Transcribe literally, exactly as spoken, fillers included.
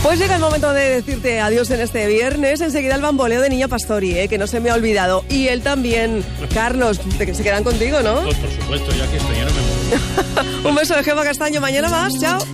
Pues llega el momento de decirte adiós en este viernes. Enseguida el bamboleo de Niña Pastori, ¿eh? Que no se me ha olvidado. Y él también. Carlos, de que se quedan contigo, ¿no? Pues por supuesto, ya que estoy, ya no me muevo. Un beso de Gemma Castaño. Mañana más. Chao.